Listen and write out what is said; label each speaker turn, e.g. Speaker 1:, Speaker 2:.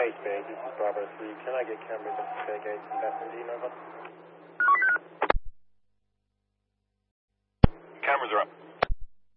Speaker 1: Space, this is Bravo 3. Can I get cameras at the Fairgate and Bethany, over?
Speaker 2: Cameras are up.